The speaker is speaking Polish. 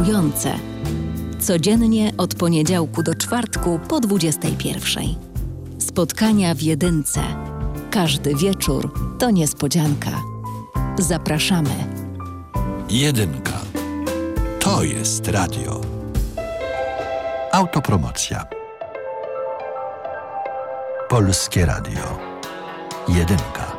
zaskakujące. Codziennie od poniedziałku do czwartku po 21. Spotkania w Jedynce. Każdy wieczór to niespodzianka. Zapraszamy. Jedynka. To jest radio. Autopromocja. Polskie Radio. Jedynka.